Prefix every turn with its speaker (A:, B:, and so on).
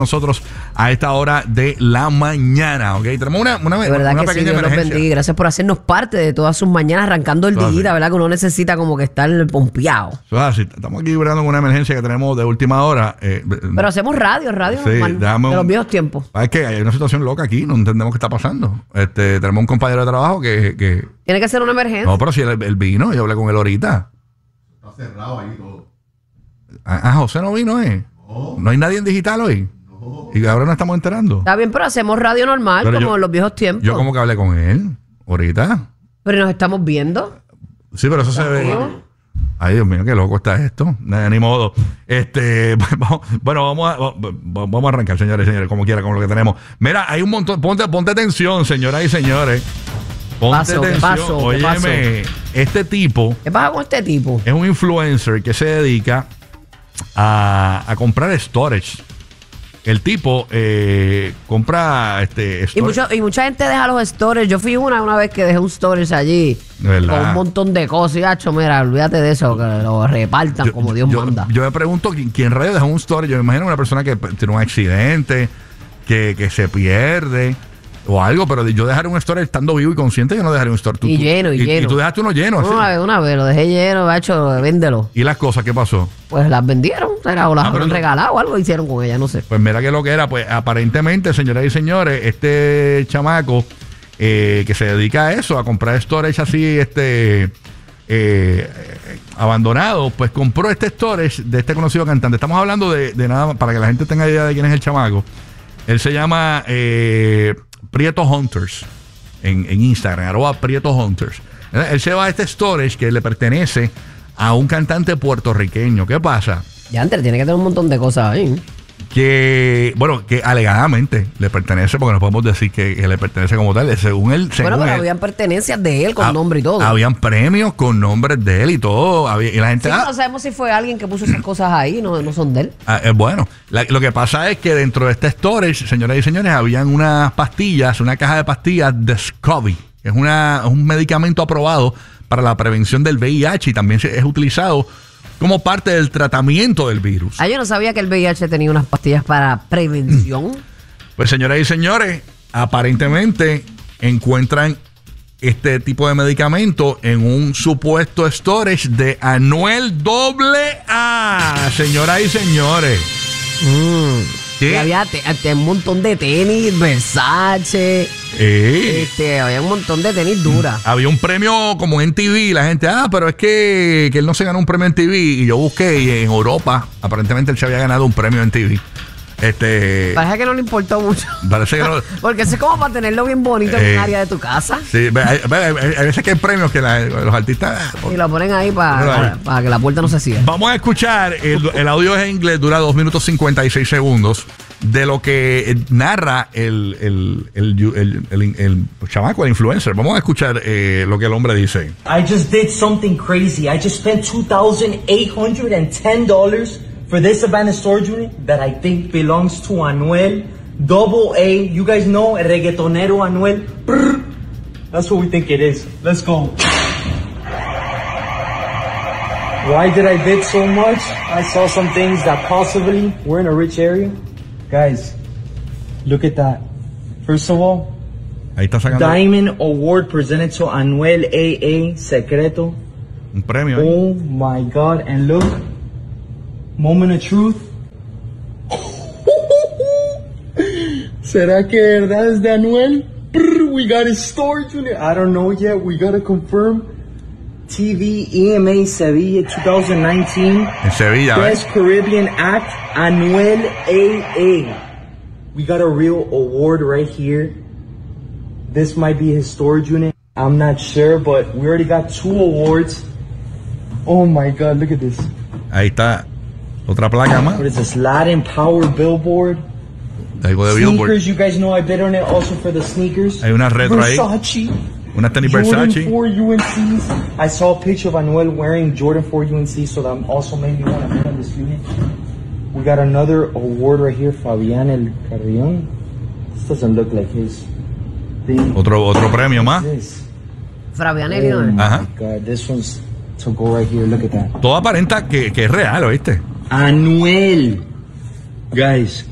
A: nosotros a esta hora de la mañana, ¿ok? Tenemos una
B: de verdad
A: una
B: que
A: pequeña
B: sí, Dios los
A: emergencia.
B: bendiga. Gracias por hacernos parte de todas sus mañanas, arrancando el día, ¿verdad? Que uno necesita como que estar pompeado.
A: Estamos aquí vibrando con una emergencia que tenemos de última hora.
B: Pero hacemos radio
A: sí,
B: de los viejos tiempos.
A: Es que hay una situación loca aquí, no entendemos qué está pasando. Tenemos un compañero de trabajo que...
B: Tiene que ser una emergencia.
A: No, pero si él vino, yo hablé con él ahorita.
C: Está cerrado ahí todo.
A: José no vino, ¿eh? No hay nadie en digital hoy. Y ahora nos estamos enterando.
B: Está bien, pero hacemos radio normal,
A: Pero
B: como en los viejos tiempos.
A: Yo como que hablé con él ahorita.
B: Pero nos estamos viendo.
A: Sí, pero eso se ve. Ay, Dios mío, qué loco está esto. Ni modo. Bueno, vamos a arrancar, señores y señores, como quiera, con lo que tenemos. Mira, hay un montón. Ponte atención, señoras y señores. Ponte atención.
B: ¿Qué pasó?
A: Óyeme, este tipo.
B: ¿Qué pasa con este tipo?
A: Es un influencer que se dedica a comprar storage. El tipo compra storage.
B: Y mucha gente deja los storage. Yo fui una vez que dejé un storage allí
A: ¿verdad?
B: Con un montón de cosas. Y hacho, mira, olvídate de eso, que lo repartan como Dios manda.
A: Yo me pregunto quién rayos dejó un storage. Yo me imagino una persona que tiene un accidente, que se pierde o algo, pero yo dejaré un storage estando vivo y consciente, yo no dejaré un storage.
B: Y lleno.
A: Y tú dejaste uno lleno.
B: Una vez lo dejé lleno, hacho, véndelo.
A: ¿Y las cosas qué pasó?
B: Pues las vendieron, o las han regalado o algo hicieron con ellas, no sé.
A: Pues mira que lo que era, pues aparentemente, señoras y señores, este chamaco que se dedica a eso, a comprar storage así, abandonado, pues compró este storage de este conocido cantante. Estamos hablando de nada, para que la gente tenga idea de quién es el chamaco. Él se llama Prieto Hunters en Instagram, @PrietoHunters. Él se va a este storage que le pertenece a un cantante puertorriqueño. ¿Qué pasa?
B: Ya antes tiene que tener un montón de cosas ahí.
A: Que alegadamente le pertenece, porque no podemos decir que le pertenece como tal. Según él.
B: Pero habían pertenencias de él con nombre y todo.
A: Habían premios con nombres de él y todo. Y la gente.
B: Sí, no sabemos si fue alguien que puso esas cosas ahí, no son de él.
A: Bueno, lo que pasa es que dentro de este storage, señoras y señores, habían unas pastillas, una caja de pastillas de Descovy. Es un medicamento aprobado para la prevención del VIH y también es utilizado como parte del tratamiento del virus.
B: Yo no sabía que el VIH tenía unas pastillas para prevención.
A: Pues señoras y señores, aparentemente encuentran este tipo de medicamento en un supuesto storage de Anuel AA. Señoras y señores.
B: Y había un montón de tenis, Versace. Había un montón de tenis duras.
A: Había un premio como en TV y la gente, pero es que él no se ganó un premio en TV. Y yo busqué y en Europa, aparentemente él se había ganado un premio en TV.
B: Parece que no le importó mucho.
A: Parece que no.
B: Porque eso es como para tenerlo bien bonito en un área de tu casa.
A: Sí, hay veces que hay premios que los artistas.
B: Y lo ponen ahí para que la puerta no se cierre.
A: Vamos a escuchar, el audio es en inglés, dura 2 minutos 56 segundos, de lo que narra el chamaco, el influencer. Vamos a escuchar lo que el hombre dice.
D: I just did something crazy. I just spent $2,810 for this abandoned storage unit that I think belongs to Anuel AA. You guys know el reggaetonero Anuel. Brr. That's what we think it is. Let's go. Why did I bid so much? I saw some things that possibly were in a rich area. Guys, look at that. First of all,
A: ahí está sacando
D: Diamond Award presented to Anuel AA Secreto.
A: Un premio.
D: Oh my God, and look. Moment of truth. ¿Será que de verdad es de Anuel? We got his storage unit. I don't know yet. We gotta confirm. TV EMA Sevilla 2019.
A: En Sevilla,
D: Best Caribbean Act, Anuel AA. We got a real award right here. This might be his storage unit. I'm not sure, but we already got 2 awards. Oh my God, look at this.
A: Ahí está. Otra placa más.
D: What is this? Latin Power Billboard.
A: Algo de Billboard.
D: Sneakers, you guys know I bid on it also for the sneakers.
A: Hay una retro ahí.
D: Versace.
A: Una tenis
D: Jordan
A: Versace.
D: 4 UNCs. I saw a picture of Anuel wearing Jordan 4 UNC, so that also made me want to bid on this unit. We got another award right here, Fabián El Carrión. This doesn't look like his thing.
A: Otro premio más.
B: Fabián El Carrión.
A: Ajá.
D: Oh my God, this one's to go right here. Look at that.
A: Todo aparenta que es real, ¿oíste?
D: Anuel. Guys,